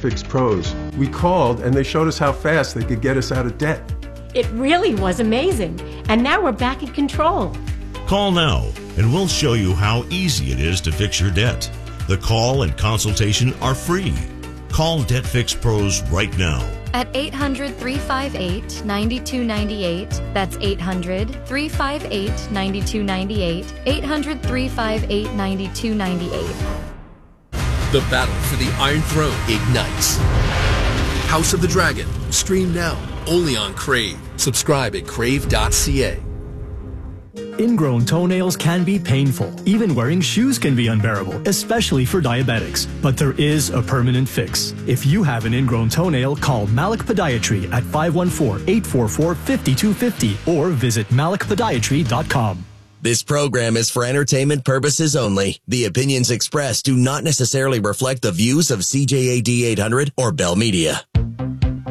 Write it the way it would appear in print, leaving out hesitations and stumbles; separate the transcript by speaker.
Speaker 1: Fix Pros. We called and they showed us how fast they could get us out of debt.
Speaker 2: It really was amazing. And now we're back in control.
Speaker 3: Call now and we'll show you how easy it is to fix your debt. The call and consultation are free. Call Debt Fix Pros right now
Speaker 4: at 800-358-9298. That's 800-358-9298. 800-358-9298.
Speaker 5: The battle for the Iron Throne ignites. House of the Dragon. Stream now, only on Crave. Subscribe at crave.ca.
Speaker 6: Ingrown toenails can be painful. Even wearing shoes can be unbearable, especially for diabetics. But there is a permanent fix. If you have an ingrown toenail, call Malik Podiatry at 514-844-5250 or visit malikpodiatry.com.
Speaker 7: This program is for entertainment purposes only. The opinions expressed do not necessarily reflect the views of CJAD 800 or Bell Media.